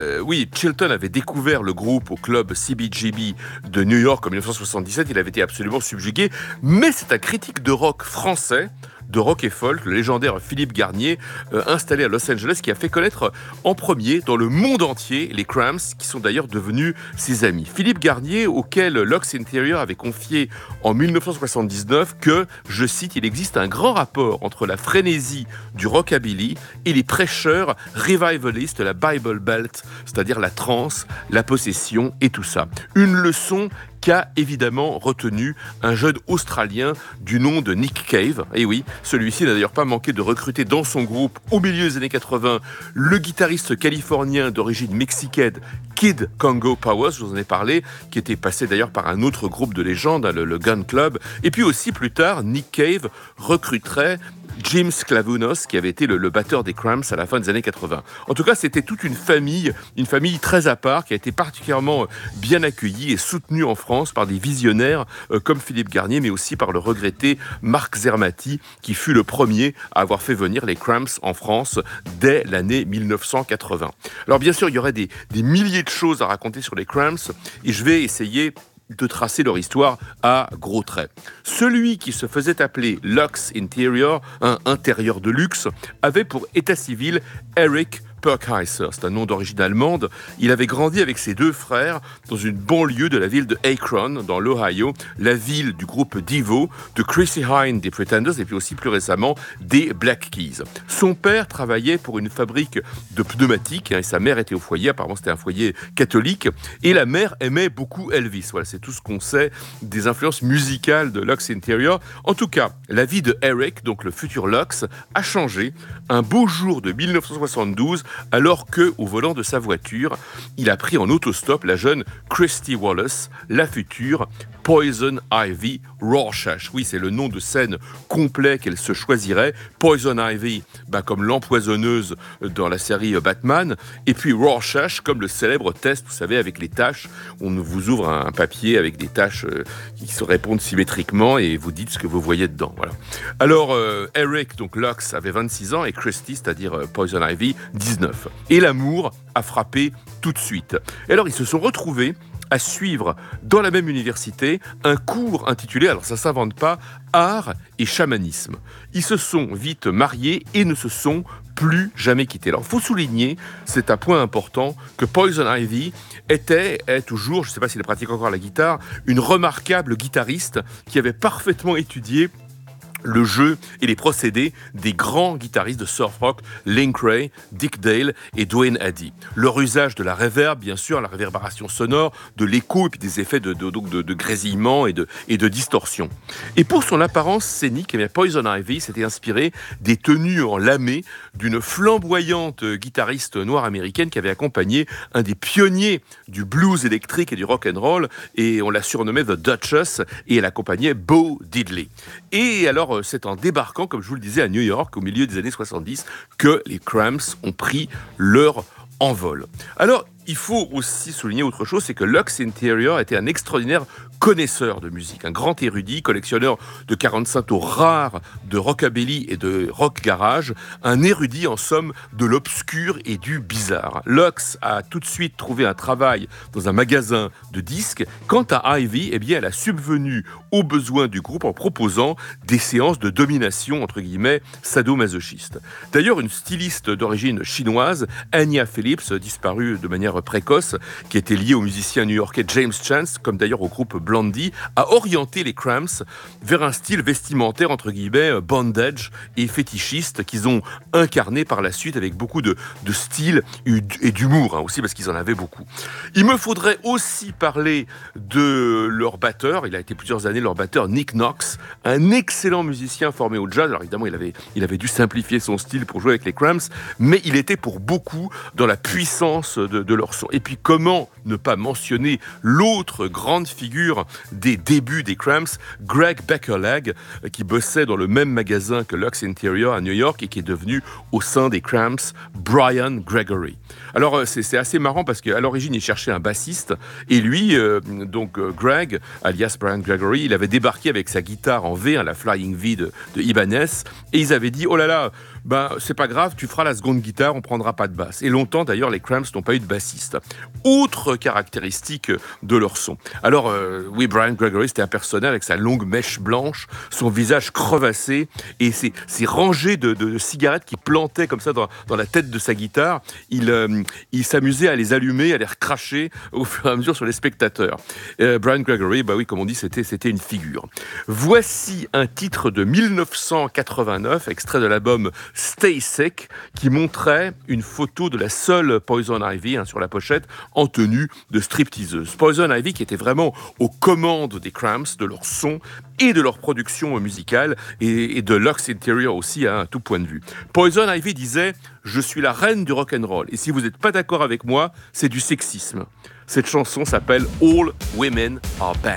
Oui, Chilton avait découvert le groupe au club CBGB de New York en 1977. Il avait été absolument subjugué. Mais c'est un critique de rock français, de rock et folk, le légendaire Philippe Garnier, installé à Los Angeles, qui a fait connaître en premier dans le monde entier les Cramps, qui sont d'ailleurs devenus ses amis. Philippe Garnier, auquel Lux Interior avait confié en 1979 que, je cite, il existe un grand rapport entre la frénésie du rockabilly et les prêcheurs revivalistes de la Bible Belt, c'est-à-dire la transe, la possession et tout ça. Une leçon qu'a évidemment retenu un jeune Australien du nom de Nick Cave. Et oui, celui-ci n'a d'ailleurs pas manqué de recruter dans son groupe, au milieu des années 80, le guitariste californien d'origine mexicaine Kid Congo Powers, je vous en ai parlé, qui était passé d'ailleurs par un autre groupe de légende, le Gun Club. Et puis aussi plus tard, Nick Cave recruterait Jim Sclavunos, qui avait été le batteur des Cramps à la fin des années 80. En tout cas, c'était toute une famille très à part, qui a été particulièrement bien accueillie et soutenue en France par des visionnaires comme Philippe Garnier, mais aussi par le regretté Marc Zermati, qui fut le premier à avoir fait venir les Cramps en France dès l'année 1980. Alors bien sûr, il y aurait des milliers de choses à raconter sur les Cramps, et je vais essayer de tracer leur histoire à gros traits. Celui qui se faisait appeler Lux Interior, un intérieur de luxe, avait pour état civil Eric Purkheiser, c'est un nom d'origine allemande. Il avait grandi avec ses deux frères dans une banlieue de la ville de Akron, dans l'Ohio, la ville du groupe Devo, de Chrissie Hynde des Pretenders et puis aussi plus récemment des Black Keys. Son père travaillait pour une fabrique de pneumatiques et sa mère était au foyer, apparemment c'était un foyer catholique, et la mère aimait beaucoup Elvis. Voilà, c'est tout ce qu'on sait des influences musicales de Lux Interior. En tout cas, la vie de Eric, donc le futur Lux, a changé un beau jour de 1972 alors que, au volant de sa voiture, il a pris en autostop la jeune Christy Wallace, la future Poison Ivy Rorschach. Oui, c'est le nom de scène complet qu'elle se choisirait. Poison Ivy, comme l'empoisonneuse dans la série Batman. Et puis Rorschach, comme le célèbre test, vous savez, avec les taches. On vous ouvre un papier avec des taches qui se répondent symétriquement et vous dites ce que vous voyez dedans. Voilà. Alors, Eric, donc Lux, avait 26 ans et Christy, c'est-à-dire Poison Ivy, 19. Et l'amour a frappé tout de suite. Et alors, ils se sont retrouvés à suivre dans la même université un cours intitulé, alors ça s'invente pas, Art et chamanisme. Ils se sont vite mariés et ne se sont plus jamais quittés. Alors, il faut souligner, c'est un point important, que Poison Ivy est toujours, je ne sais pas s'il pratique encore la guitare, une remarquable guitariste qui avait parfaitement étudié le jeu et les procédés des grands guitaristes de surf rock, Link Wray, Dick Dale et Duane Eddy. Leur usage de la reverb, bien sûr, la réverbération sonore, de l'écho et puis des effets de grésillement et de distorsion. Et pour son apparence scénique, Poison Ivy s'était inspiré des tenues en lamé d'une flamboyante guitariste noire américaine qui avait accompagné un des pionniers du blues électrique et du rock and roll, et on la surnommait The Duchess, et elle accompagnait Bo Diddley. Et alors, c'est en débarquant, comme je vous le disais, à New York, au milieu des années 70, que les Cramps ont pris leur envol. Alors, il faut aussi souligner autre chose, c'est que Lux Interior était un extraordinaire connaisseur de musique, un grand érudit, collectionneur de 45 tours rares de rockabilly et de rock garage, un érudit en somme de l'obscur et du bizarre. Lux a tout de suite trouvé un travail dans un magasin de disques. Quant à Ivy, elle a subvenu aux besoins du groupe en proposant des séances de domination, entre guillemets, sadomasochistes. D'ailleurs, une styliste d'origine chinoise, Anya Phillips, disparue de manière précoce, qui était liée au musicien new-yorkais James Chance, comme d'ailleurs au groupe Blondie, a orienté les Cramps vers un style vestimentaire, entre guillemets, bondage et fétichiste, qu'ils ont incarné par la suite avec beaucoup de style et d'humour, aussi parce qu'ils en avaient beaucoup. Il me faudrait aussi parler de leur batteur. Il a été plusieurs années leur batteur, Nick Knox, un excellent musicien formé au jazz. Alors évidemment, il avait dû simplifier son style pour jouer avec les Cramps, mais il était pour beaucoup dans la puissance de leur son. Et puis comment ne pas mentionner l'autre grande figure des débuts des Cramps, Greg Beckerleg, qui bossait dans le même magasin que Lux Interior à New York et qui est devenu au sein des Cramps Brian Gregory. Alors c'est assez marrant parce qu'à l'origine il cherchait un bassiste et lui, Greg, alias Brian Gregory, il avait débarqué avec sa guitare en V, la Flying V de Ibanez, et ils avaient dit oh là là, Ben, c'est pas grave, tu feras la seconde guitare, on prendra pas de basse. Et longtemps, d'ailleurs, les Cramps n'ont pas eu de bassiste. Autre caractéristique de leur son. Alors, oui, Brian Gregory, c'était un personnage avec sa longue mèche blanche, son visage crevassé et ces rangées de cigarettes qui plantaient comme ça dans la tête de sa guitare. Il s'amusait à les allumer, à les recracher au fur et à mesure sur les spectateurs. Brian Gregory, bah oui, comme on dit, c'était une figure. Voici un titre de 1989, extrait de l'album Stay Sick, qui montrait une photo de la seule Poison Ivy sur la pochette en tenue de stripteaseuse. Poison Ivy qui était vraiment aux commandes des Cramps, de leur son et de leur production musicale et de Lux Interior aussi à tout point de vue. Poison Ivy disait « Je suis la reine du rock'n'roll et si vous n'êtes pas d'accord avec moi, c'est du sexisme ». Cette chanson s'appelle « All Women Are Bad ».